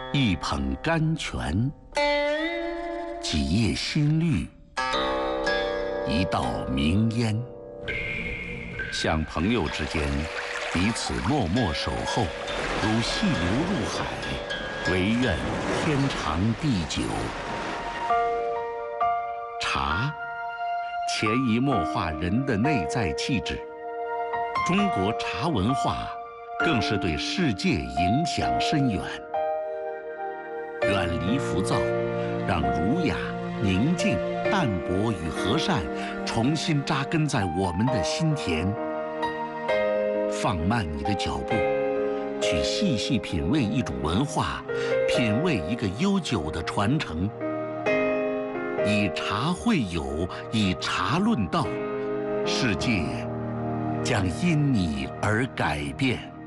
一捧甘泉，几叶新绿，一道明烟，像朋友之间彼此默默守候，如细流入海，唯愿天长地久。茶，潜移默化人的内在气质。中国茶文化更是对世界影响深远。远离浮躁，让儒雅、宁静、淡泊与和善重新扎根在我们的心田。放慢你的脚步，去细细品味一种文化，品味一个悠久的传承。以茶会友，以茶论道，世界将因你而改变。